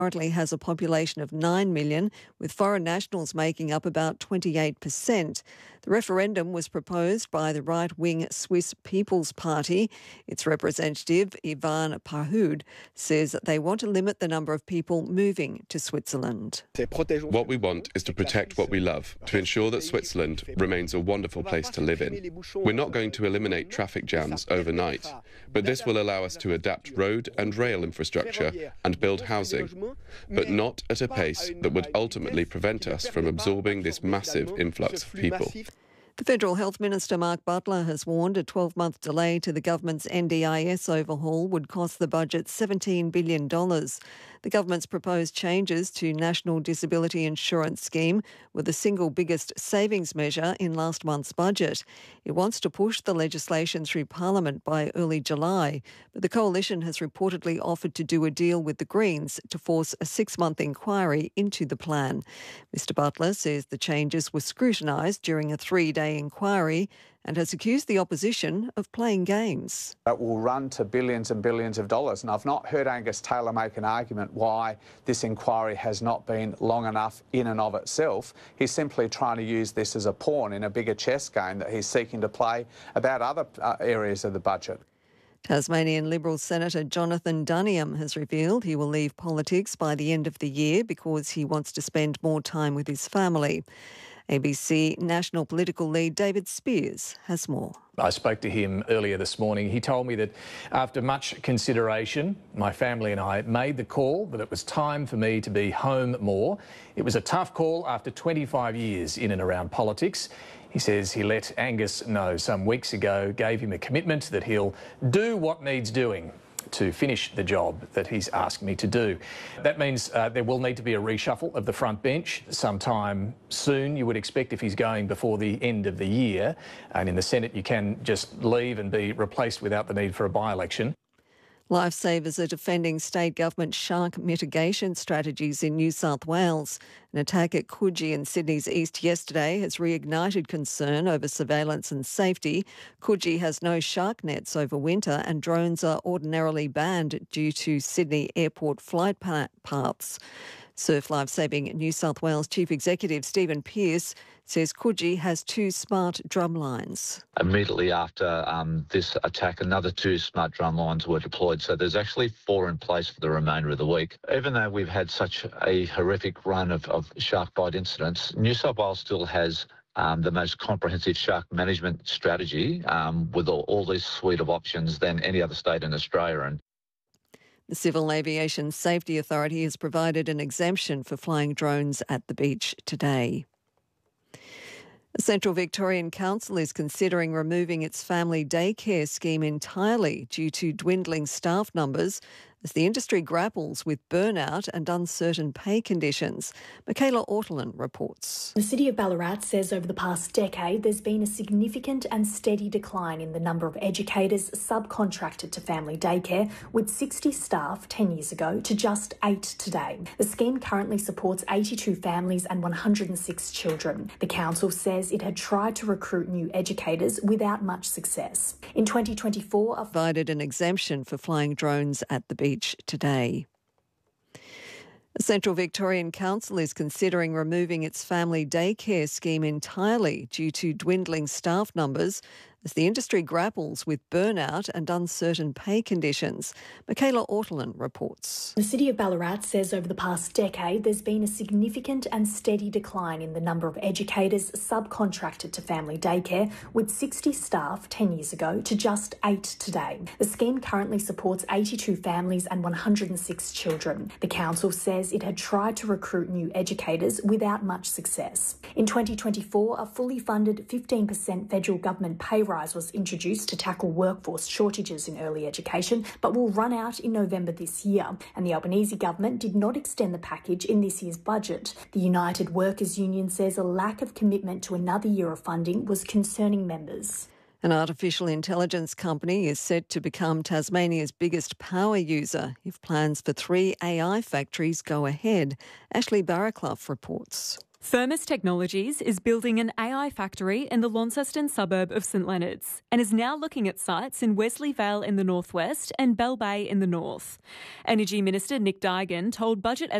currently has a population of 9 million, with foreign nationals making up about 28%. The referendum was proposed by the right-wing Swiss People's Party. Its representative, Ivan Parhoud, says that they want to limit the number of people moving to Switzerland. What we want is to protect what we love, to ensure that Switzerland remains a wonderful place to live in. We're not going to eliminate traffic jams overnight, but this will allow us to adapt road and rail infrastructure and build housing, but not at a pace that would ultimately prevent us from absorbing this massive influx of people. The Federal Health Minister Mark Butler has warned a 12-month delay to the government's NDIS overhaul would cost the budget $17 billion. The government's proposed changes to National Disability Insurance Scheme were the single biggest savings measure in last month's budget. It wants to push the legislation through Parliament by early July, but the coalition has reportedly offered to do a deal with the Greens to force a 6-month inquiry into the plan. Mr Butler says the changes were scrutinised during a 3-day inquiry and has accused the opposition of playing games. That will run to billions and billions of dollars, and I've not heard Angus Taylor make an argument why this inquiry has not been long enough in and of itself. He's simply trying to use this as a pawn in a bigger chess game that he's seeking to play about other areas of the budget. Tasmanian Liberal Senator Jonathan Duniam has revealed he will leave politics by the end of the year because he wants to spend more time with his family. ABC national political lead David Spears has more. I spoke to him earlier this morning. He told me that after much consideration, my family and I made the call that it was time for me to be home more. It was a tough call after 25 years in and around politics. He says he let Angus know some weeks ago, gave him a commitment that he'll do what needs doing to finish the job that he's asked me to do. That means there will need to be a reshuffle of the front bench sometime soon, you would expect, if he's going before the end of the year. And in the Senate, you can just leave and be replaced without the need for a by-election. Lifesavers are defending state government shark mitigation strategies in New South Wales. An attack at Coogee in Sydney's east yesterday has reignited concern over surveillance and safety. Coogee has no shark nets over winter and drones are ordinarily banned due to Sydney airport flight paths. Surf Lifesaving New South Wales Chief Executive Stephen Pearce says Coogee has 2 smart drum lines. Immediately after this attack, another 2 smart drum lines were deployed. So there's actually 4 in place for the remainder of the week. Even though we've had such a horrific run of shark bite incidents, New South Wales still has the most comprehensive shark management strategy with all this suite of options than any other state in Australia. The Civil Aviation Safety Authority has provided an exemption for flying drones at the beach today. The Central Victorian Council is considering removing its family daycare scheme entirely due to dwindling staff numbers as the industry grapples with burnout and uncertain pay conditions. Michaela Ortolin reports. The City of Ballarat says over the past decade there's been a significant and steady decline in the number of educators subcontracted to family daycare, with 60 staff 10 years ago to just 8 today. The scheme currently supports 82 families and 106 children. The council says it had tried to recruit new educators without much success. In 2024, provided an exemption for flying drones at the beach today. The Central Victorian Council is considering removing its family daycare scheme entirely due to dwindling staff numbers as the industry grapples with burnout and uncertain pay conditions. Michaela Ortolin reports. The City of Ballarat says over the past decade there's been a significant and steady decline in the number of educators subcontracted to family daycare, with 60 staff 10 years ago to just 8 today. The scheme currently supports 82 families and 106 children. The council says it had tried to recruit new educators without much success. In 2024, a fully funded 15% federal government pay rise was introduced to tackle workforce shortages in early education, but will run out in November this year. And the Albanese government did not extend the package in this year's budget. The United Workers Union says a lack of commitment to another year of funding was concerning members. An artificial intelligence company is set to become Tasmania's biggest power user if plans for 3 AI factories go ahead. Ashley Barraclough reports. Firmus Technologies is building an AI factory in the Launceston suburb of St Leonards and is now looking at sites in Wesley Vale in the northwest and Bell Bay in the north. Energy Minister Nick Duigan told Budget